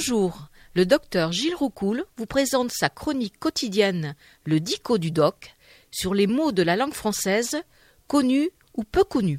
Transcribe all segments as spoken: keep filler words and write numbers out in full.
Bonjour, le docteur Gilles Roucoul vous présente sa chronique quotidienne, le Dico du doc, sur les mots de la langue française, connus ou peu connus.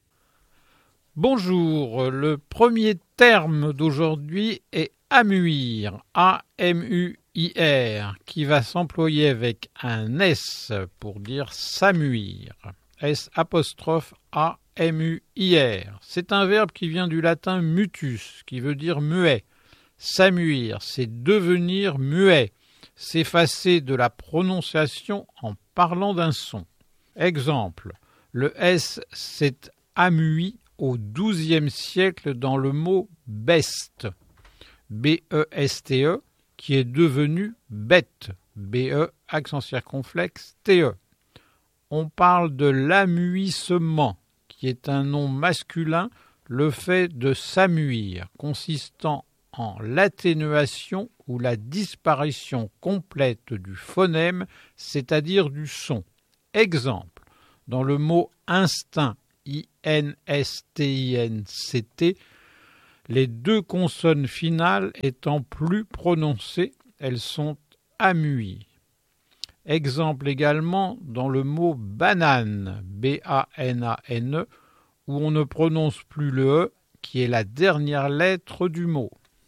Bonjour, le premier terme d'aujourd'hui est amuir, A M U I R, qui va s'employer avec un S pour dire s'amuir, S apostrophe A M U I R. C'est un verbe qui vient du latin mutus, qui veut dire muet. S'amuir, c'est devenir muet, s'effacer de la prononciation en parlant d'un son. Exemple, le S s'est amui au douzième siècle dans le mot beste, B E S T E, qui est devenu bête, B E accent circonflexe T E. On parle de l'amuissement, qui est un nom masculin, le fait de s'amuir, consistant en l'atténuation ou la disparition complète du phonème, c'est-à-dire du son. Exemple, dans le mot instinct, I N S T I N C T, les deux consonnes finales étant plus prononcées, elles sont amuies. Exemple également dans le mot banane, B A N A N E, où on ne prononce plus le E, qui est la dernière lettre du mot.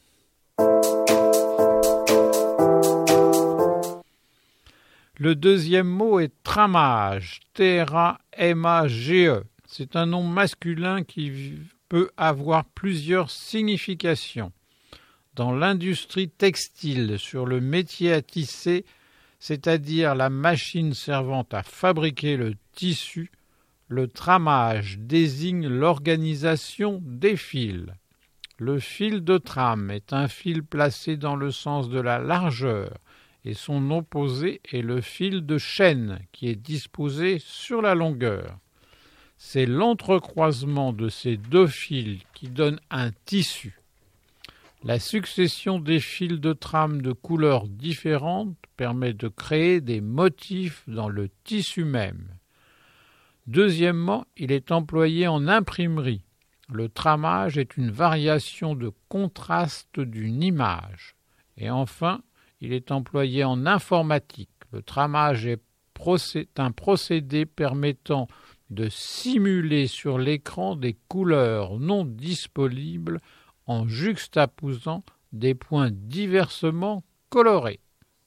Le deuxième mot est tramage, T R A M A G E. C'est un nom masculin qui peut avoir plusieurs significations. Dans l'industrie textile, sur le métier à tisser, c'est-à-dire la machine servant à fabriquer le tissu, le tramage désigne l'organisation des fils. Le fil de trame est un fil placé dans le sens de la largeur et son opposé est le fil de chaîne qui est disposé sur la longueur. C'est l'entrecroisement de ces deux fils qui donne un tissu. La succession des fils de trame de couleurs différentes permet de créer des motifs dans le tissu même. Deuxièmement, il est employé en imprimerie. Le tramage est une variation de contraste d'une image. Et enfin, il est employé en informatique. Le tramage est procé- un procédé permettant de simuler sur l'écran des couleurs non disponibles en juxtaposant des points diversement colorés.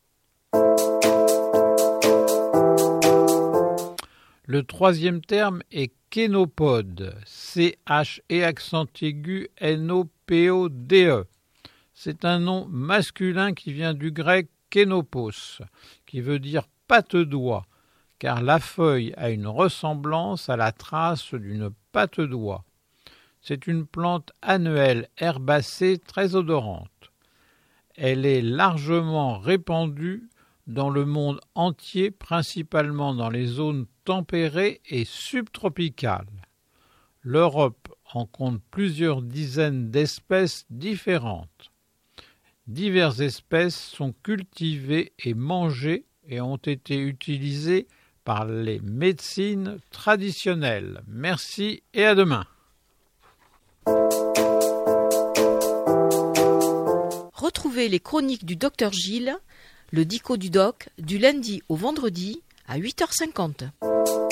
Le troisième terme est kénopode, C H E accent aigu N O P O D E. C'est un nom masculin qui vient du grec kénopos, qui veut dire patte-doigt, car la feuille a une ressemblance à la trace d'une patte-doigt. C'est une plante annuelle herbacée très odorante. Elle est largement répandue dans le monde entier, principalement dans les zones tempérées et subtropicales. L'Europe en compte plusieurs dizaines d'espèces différentes. Diverses espèces sont cultivées et mangées et ont été utilisées par les médecines traditionnelles. Merci et à demain. Retrouvez les chroniques du docteur Gilles, le Dico du doc, du lundi au vendredi à huit heures cinquante.